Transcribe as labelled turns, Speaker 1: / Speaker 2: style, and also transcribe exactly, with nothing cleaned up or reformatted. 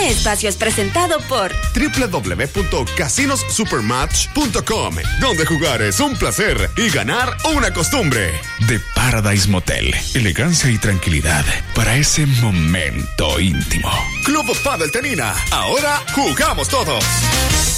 Speaker 1: Este espacio es presentado por
Speaker 2: doble u doble u doble u punto casinos supermatch punto com, donde jugar es un placer y ganar una costumbre.
Speaker 3: The Paradise Motel, elegancia y tranquilidad para ese momento íntimo.
Speaker 2: Club Padel Tenina, ahora jugamos todos.